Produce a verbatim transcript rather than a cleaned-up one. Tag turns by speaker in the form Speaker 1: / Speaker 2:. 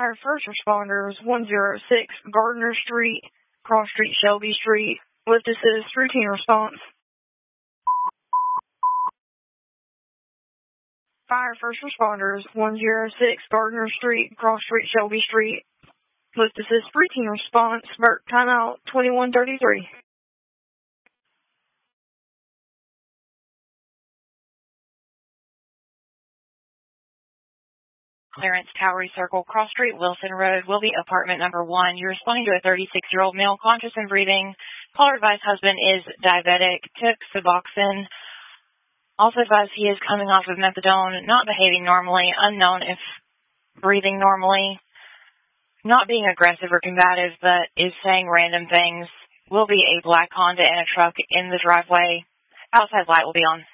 Speaker 1: Our first responders, one oh six Gardner Street, Cross Street, Shelby Street, with assist routine response. Fire first responders, one oh six Gardner Street, Cross Street, Shelby Street, with assist routine response. Burt, timeout twenty-one thirty-three.
Speaker 2: Clarence Towery Circle, Cross Street, Wilson Road, will be apartment number one. You're responding to a thirty-six-year-old male conscious and breathing. Caller advised husband is diabetic, took Suboxone. Also advised he is coming off of methadone, not behaving normally, unknown if breathing normally, not being aggressive or combative, but is saying random things. Will be a black Honda and a truck in the driveway. Outside light will be on.